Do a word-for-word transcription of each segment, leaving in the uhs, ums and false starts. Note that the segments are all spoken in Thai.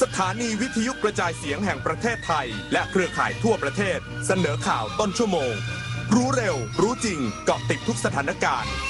สถานีวิทยุกระจายเสียงแห่งประเทศไทยและเครือข่ายทั่วประเทศเสนอข่าวต้นชั่วโมงรู้เร็วรู้จริงเกาะติดทุกสถานการณ์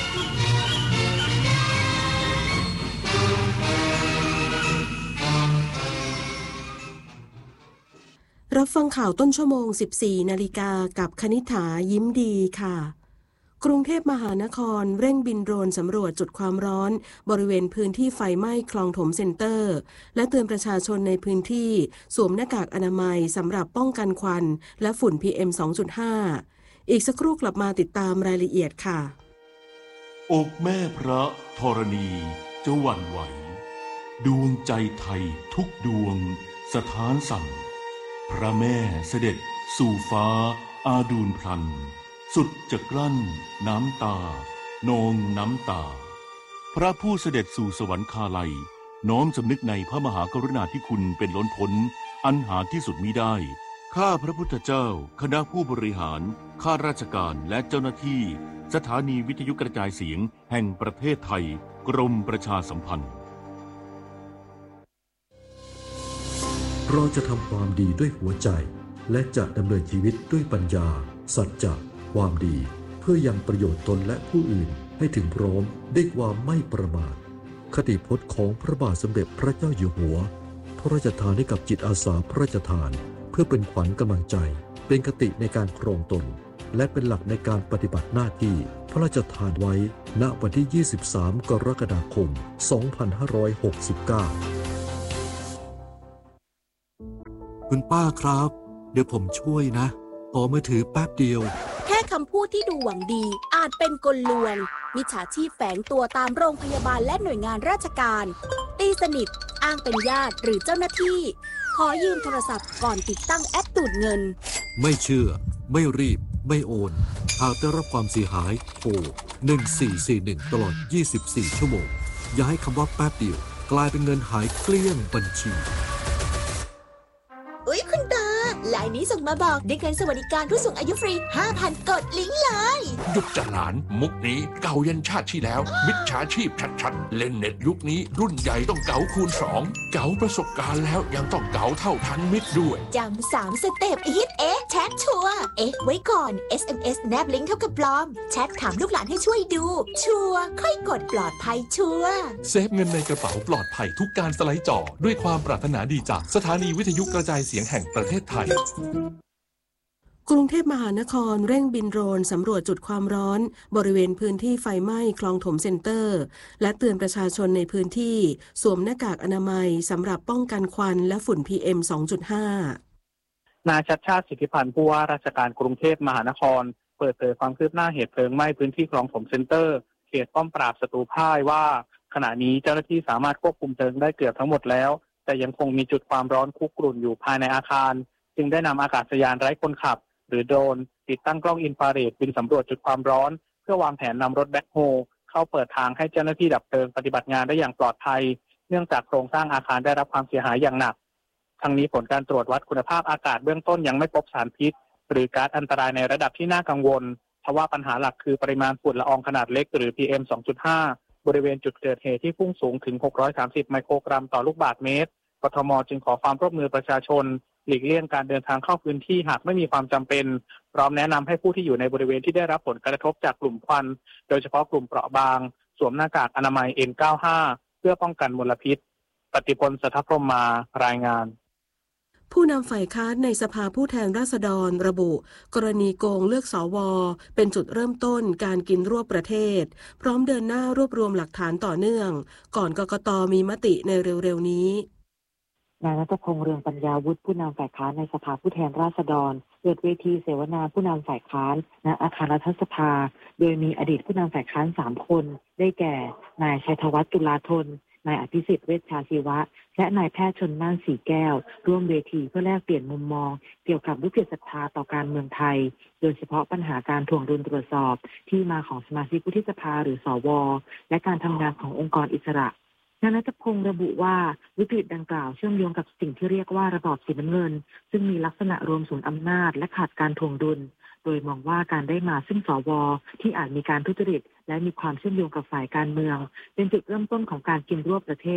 รับฟังข่าวต้นชั่วโมง สิบสี่นาฬิกากับคณิษฐายิ้มดีค่ะกรุงเทพมหานครเร่งบินโดรนสำรวจจุดความร้อนบริเวณพื้นที่ไฟไหม้คลองถมเซ็นเตอร์และเตือนประชาชนในพื้นที่สวมหน้ากากอนามัยสำหรับป้องกันควันและฝุ่น พี เอ็ม สองจุดห้า อีกสักครู่กลับมาติดตามรายละเอียดค่ะอกแม่พระธรณีจะหวั่นไหวดวงใจไทยทุกดวงสถานสั่นพระแม่เสด็จสู่ฟ้าอาดูลพลันสุดจะกลั้นน้ำตานองน้ำตาพระผู้เสด็จสู่สวรรคาลัยน้อมสำนึกในพระมหากรุณาธิคุณเป็นล้นพ้นอันหาที่สุดมิได้ข้าพระพุทธเจ้าคณะผู้บริหารข้าราชการและเจ้าหน้าที่สถานีวิทยุกระจายเสียงแห่งประเทศไทยกรมประชาสัมพันธ์เราจะทำความดีด้วยหัวใจและจะดำเนินชีวิตด้วยปัญญาสัจจะความดีเพื่อยังประโยชน์ตนและผู้อื่นให้ถึงพร้อมด้วยความไม่ประมาทคติพจน์ของพระบาทสมเด็จพระเจ้าอยู่หัวพระราชทานให้กับจิตอาสาพระราชทานเพื่อเป็นขวัญกำลังใจเป็นคติในการครองตนและเป็นหลักในการปฏิบัติหน้าที่พระราชทานไว้ณวันที่ยี่สิบสามกรกฎาคมสองพันห้าร้อยหกสิบเก้าคุณป้าครับเดี๋ยวผมช่วยนะขอมือถือแป๊บเดียวแค่คำพูดที่ดูหวังดีอาจเป็นกลลวงมิจฉาชีพแฝงตัวตามโรงพยาบาลและหน่วยงานราชการตีสนิทอ้างเป็นญาติหรือเจ้าหน้าที่ขอยืมโทรศัพท์ก่อนติดตั้งแอปดูดเงินไม่เชื่อไม่รีบไม่โอนหากได้รับความเสียหายโทรหนึ่งสี่สี่หนึ่งตลอดยี่สิบสี่ชั่วโมงอย่าให้คำว่าแป๊บเดียวกลายเป็นเงินหายเกลี้ยงบัญชีอุ๊ยคุณตาไลน์นี้ส่งมาบอกได้เงินสวัสดิการผู้สูงอายุฟรี ห้าพัน กดลิงก์เลยหยุดจะหลานมุกนี้เก่ายันชาติที่แล้วมิจฉาชีพชัดๆเล่นเน็ตยุคนี้รุ่นใหญ่ต้องเก๋าคูณสองเก๋าประสบการณ์แล้วยังต้องเก๋าเท่าทันมิตรด้วยจำสามสเต็ปฮิตเอ๊ะแชทชัวร์เอ๊ะไว้ก่อน เอส เอ็ม เอส แนบลิงก์เท่ากับปลอมแชทถามลูกหลานให้ช่วยดูชัวร์ค่อยกดปลอดภัยชัวร์เซฟเงินในกระเป๋าปลอดภัยทุกการสไลด์จอด้วยความปรารถนาดีจากสถานีวิทยุกระจายเสียงแห่งประเทศไทยกรุงเทพมหานครเร่งบินโดรนสำรวจจุดความร้อนบริเวณพื้นที่ไฟไหม้คลองถมเซ็นเตอร์และเตือนประชาชนในพื้นที่สวมหน้ากากอนามัยสำหรับป้องกันควันและฝุ่น พี เอ็ม สองจุดห้านายชัชชาติสิทธิพันธ์ผู้ว่าราชการกรุงเทพมหานครเปิดเผยความคืบหน้าเหตุเพลิงไหม้พื้นที่คลองถมเซ็นเตอร์เขตป้อมปราบศัตรูพ่ายว่าขณะนี้เจ้าหน้าที่สามารถควบคุมเพลิงได้เกือบทั้งหมดแล้วแต่ยังคงมีจุดความร้อนคุกรุ่นอยู่ภายในอาคารจึงได้นำอากาศยานไร้คนขับหรือโดรนติดตั้งกล้องอินฟราเรดบินสำรวจจุดความร้อนเพื่อวางแผนนำรถแบ็คโฮเข้าเปิดทางให้เจ้าหน้าที่ดับเพลิงปฏิบัติงานได้อย่างปลอดภัยเนื่องจากโครงสร้างอาคารได้รับความเสียหายอย่างหนักทั้งนี้ผลการตรวจวัดคุณภาพอากาศเบื้องต้นยังไม่พบสารพิษหรือก๊าซอันตรายในระดับที่น่ากังวลเพราะว่าปัญหาหลักคือปริมาณฝุ่นละอองขนาดเล็กหรือ พี เอ็ม สองจุดห้า บริเวณจุดเกิดเหตุที่พุ่งสูงถึงหกร้อยสามสิบไมโครกรัมต่อลูกบาศก์เมตรกทม.จึงขอความร่วมมือประชาชนหลีกเลี่ยงการเดินทางเข้าพื้นที่หากไม่มีความจำเป็นพร้อมแนะนำให้ผู้ที่อยู่ในบริเวณที่ได้รับผลกระทบจากกลุ่มควันโดยเฉพาะกลุ่มเปราะบางสวมหน้ากากอนามัย เอ็น เก้าสิบห้า เพื่อป้องกันมลพิษปฏิพล สัทธพรหมารายงานผู้นำฝ่ายค้านในสภาผู้แทนราษฎรระบุกรณีโกงเลือกสวเป็นจุดเริ่มต้นการกินรวบประเทศพร้อมเดินหน้ารวบรวมหลักฐานต่อเนื่องก่อนกกต.มีมติในเร็วๆนี้นายณัฐพงษ์ เรืองปัญญาวุฒิผู้นำฝ่ายค้านในสภาผู้แทนราษฎรเปิดเวทีเสวนาผู้นำฝ่ายค้านณอาคารรัฐสภาโดยมีอดีตผู้นำฝ่ายค้านสามคนได้แก่นายชัยธวัฒน์ตุลาธนนายอภิสิทธิ์เวชชาชีวะและนายแพทย์ชลน่านสีแก้วร่วมเวทีเพื่อแลกเปลี่ยนมุมมองเกี่ยวกับวิกฤตศรัทธาต่อการเมืองไทยโดยเฉพาะปัญหาการถ่วงดุลตรวจสอบที่มาของสมาชิกวุฒิสภาหรือสวและการทำงานขององค์กรอิสระนายณัฐพงษ์ระบุว่าวิกฤตดังกล่าวเชื่อมโยงกับสิ่งที่เรียกว่าระบอบสีน้ำเงินซึ่งมีลักษณะรวมศูนย์อำนาจและขาดการถ่วงดุลโดยมองว่าการได้มาซึ่งสวที่อาจมีการทุจริตและมีความเชื่อมโยงกับฝ่ายการเมืองเป็นจุดเริ่มต้นของการกินรวบประเทศ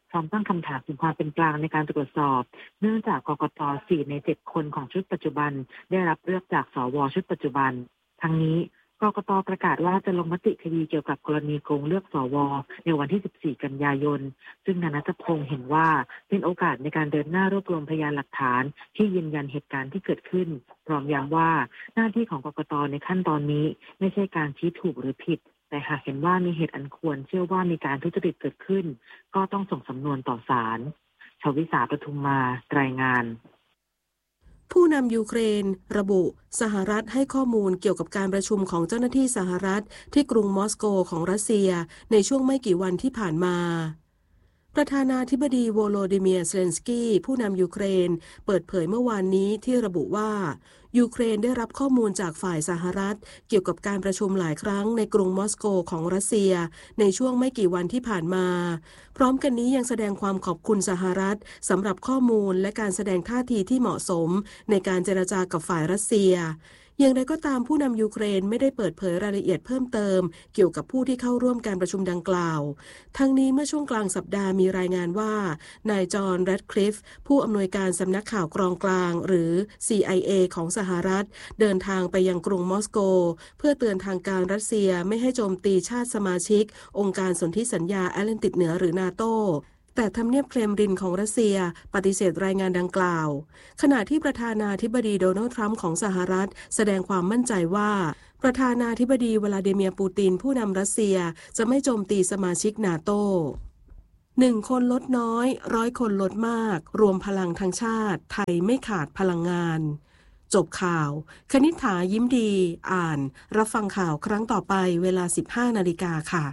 พร้อมตั้งคำถามถึงความเป็นกลางในการตรวจสอบเนื่องจากกกตสี่ในเจ็ดคนของชุดปัจจุบันได้รับเลือกจากสวชุดปัจจุบันทั้งนี้กกตประกาศว่าจะลงมติคดีเกี่ยวกับกรณีโกงเลือกสวในวันที่สิบสี่กันยายนซึ่งนายณัฐพงษ์เห็นว่าเป็นโอกาสในการเดินหน้ารวบรวมพยานหลักฐานที่ยืนยันเหตุการณ์ที่เกิดขึ้นพร้อมย้ำว่าหน้าที่ของกกตในขั้นตอนนี้ไม่ใช่การชี้ถูกหรือผิดแต่หากเห็นว่ามีเหตุอันควรเชื่อว่ามีการทุจริตเกิดขึ้นก็ต้องส่งสำนวนต่อศาลชวิสาปทุมมารายงานผู้นำยูเครนระบุสหรัฐให้ข้อมูลเกี่ยวกับการประชุมของเจ้าหน้าที่สหรัฐที่กรุงมอสโกของรัสเซียในช่วงไม่กี่วันที่ผ่านมาประธานาธิบดีโวโลดิเมียร์ เซเลนสกี้ผู้นำยูเครนเปิดเผยเมื่อวานนี้ที่ระบุว่ายูเครนได้รับข้อมูลจากฝ่ายสหรัฐเกี่ยวกับการประชุมหลายครั้งในกรุงมอสโกของรัสเซียในช่วงไม่กี่วันที่ผ่านมาพร้อมกันนี้ยังแสดงความขอบคุณสหรัฐสำหรับข้อมูลและการแสดงท่าทีที่เหมาะสมในการเจรจากับฝ่ายรัสเซียอย่างไรก็ตามผู้นำยูเครนไม่ได้เปิดเผยรายละเอียดเพิ่มเติมเกี่ยวกับผู้ที่เข้าร่วมการประชุมดังกล่าวทั้งนี้เมื่อช่วงกลางสัปดาห์มีรายงานว่านายจอห์น แรดคลิฟฟ์ผู้อำนวยการสำนักข่าวกรองกลางหรือ ซี ไอ เอ ของสหรัฐเดินทางไปยังกรุงมอสโกเพื่อเตือนทางการรัสเซียไม่ให้โจมตีชาติสมาชิกองค์การสนธิสัญญาแอตแลนติกเหนือหรือนาโตแต่ทำเนียบเครมลินของรัสเซียปฏิเสธรายงานดังกล่าวขณะที่ประธานาธิบดีโดนัลด์ทรัมป์ของสหรัฐแสดงความมั่นใจว่าประธานาธิบดีวลาดิเมียร์ปูตินผู้นำรัสเซียจะไม่โจมตีสมาชิกนาโตหนึ่งคนลดน้อยร้อยคนลดมากรวมพลังทั้งชาติไทยไม่ขาดพลังงานจบข่าวคณิษฐายิ้มดีอ่านรับฟังข่าวครั้งต่อไปเวลา สิบห้านาฬิกาค่ะ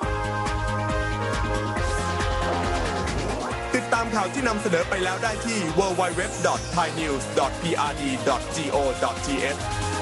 ติดตามข่าวที่นำเสนอไปแล้วได้ที่ ดับเบิลยู ดับเบิลยู ดับเบิลยู ดอท ไทยนิวส์ ดอท พี อาร์ ดี ดอท จี โอ ดอท ที เอช